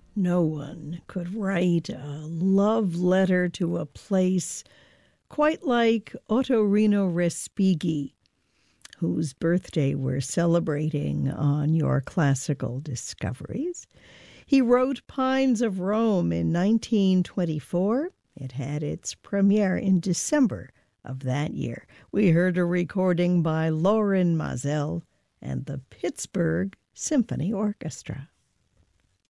No one could write a love letter to a place quite like Ottorino Respighi, whose birthday we're celebrating on Your Classical Discoveries. He wrote Pines of Rome in 1924. It had its premiere in December of that year. We heard a recording by Lorin Maazel and the Pittsburgh Symphony Orchestra.